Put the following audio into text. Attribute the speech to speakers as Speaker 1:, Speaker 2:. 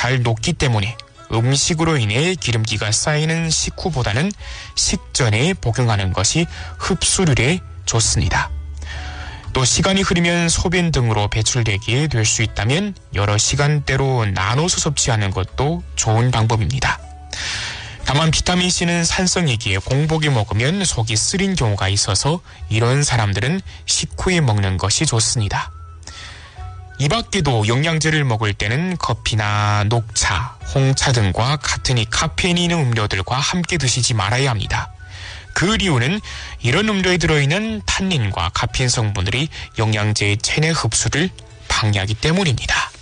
Speaker 1: 잘 녹기 때문에 음식으로 인해 기름기가 쌓이는 식후보다는 식전에 복용하는 것이 흡수율에 좋습니다. 또 시간이 흐르면 소변 등으로 배출되게 될 수 있다면 여러 시간대로 나눠서 섭취하는 것도 좋은 방법입니다. 다만 비타민C는 산성이기에 공복에 먹으면 속이 쓰린 경우가 있어서 이런 사람들은 식후에 먹는 것이 좋습니다. 이 밖에도 영양제를 먹을 때는 커피나 녹차, 홍차 등과 같은 이 카페인이 있는 음료들과 함께 드시지 말아야 합니다. 그 이유는 이런 음료에 들어있는 탄닌과 카페인 성분들이 영양제의 체내 흡수를 방해하기 때문입니다.